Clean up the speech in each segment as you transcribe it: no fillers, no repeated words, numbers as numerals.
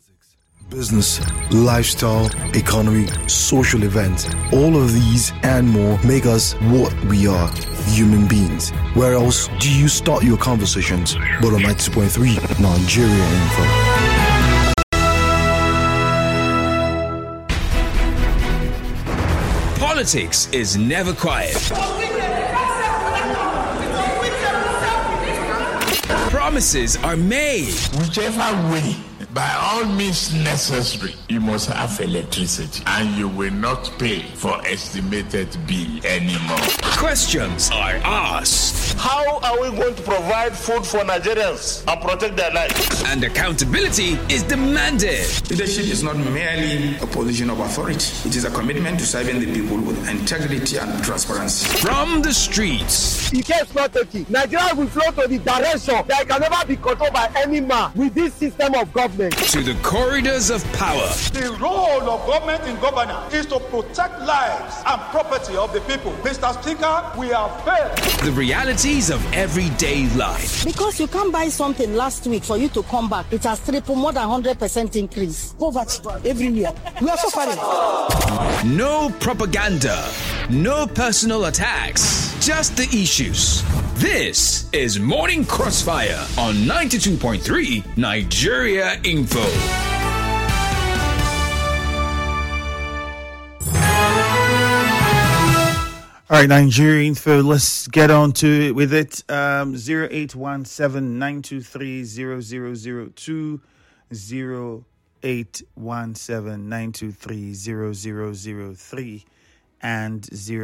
Business, lifestyle, economy, social events, all of these and more make us what we are, human beings. Where else do you start your conversations but on 92.3 Nigeria Info? Politics is never quiet. Promises are made. Whichever way, by all means necessary, you must have electricity and you will not pay for estimated bill anymore. Questions are asked. How are we going to provide food for Nigerians and protect their lives? And accountability is demanded. Leadership is not merely a position of authority. It is a commitment to serving the people with integrity and transparency. From the streets. The case not taking. Nigeria will flow to the direction that can never be controlled by any man with this system of government. To the corridors of power. The role of government in governance is to protect lives and property of the people. Mr. Speaker, we have failed. The realities of everyday life. Because you can't buy something last week for you to come back, it has tripled, more than 100% increase. Poverty everywhere. We are suffering. No propaganda. No personal attacks. Just the issues. This is Morning Crossfire on 92.3 Nigeria Info. All right, Nigeria Info, let's get on to it with it. 0817-923-0002, 0817-923-0003, and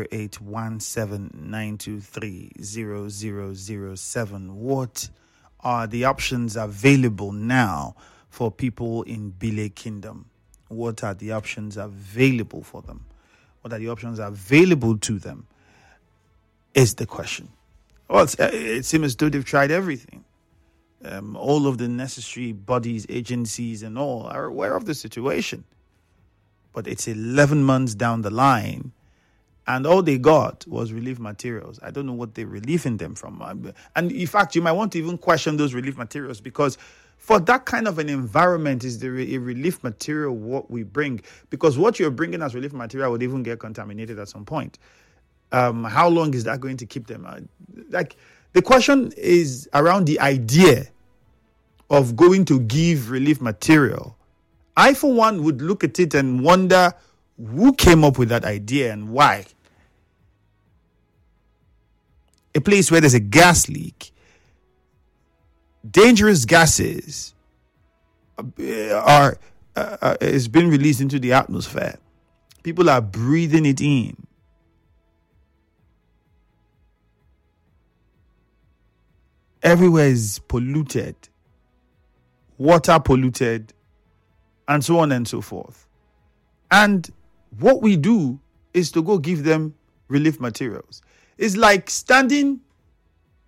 0817-923-0007. What are the options available now for people in Bile Kingdom? What are the options available for them? What are the options available to them is the question. Well, it seems as though they've tried everything. All of the necessary bodies, agencies, and all are aware of the situation. But it's 11 months down the line, and all they got was relief materials. I don't know what they're relieving them from. And in fact, you might want to even question those relief materials, because for that kind of an environment, is there a relief material what we bring? Because what you're bringing as relief material would even get contaminated at some point. How long is that going to keep them? The question is around the idea of going to give relief material. I, for one, would look at it and wonder who came up with that idea and why. A place where there's a gas leak, dangerous gases is being released into the atmosphere. People are breathing it in. Everywhere is polluted, water polluted, and so on and so forth. And what we do is to go give them relief materials. It's like standing